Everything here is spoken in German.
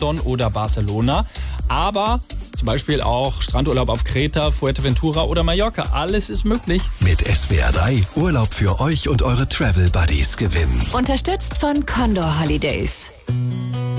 London oder Barcelona. Aber zum Beispiel auch Strandurlaub auf Kreta, Fuerteventura oder Mallorca. Alles ist möglich. Mit SWR 3 Urlaub für euch und eure Travel Buddies gewinnen. Unterstützt von Condor Holidays.